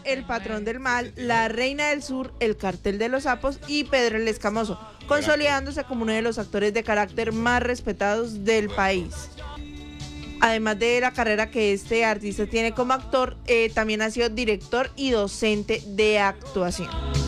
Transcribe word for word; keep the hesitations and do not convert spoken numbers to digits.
El Patrón del Mal, La Reina del Sur, El Cartel de los Sapos y Pedro el Escamoso, consolidándose como uno de los actores de carácter más respetados del país. Además de la carrera que este artista tiene como actor, eh, también ha sido director y docente de actuación.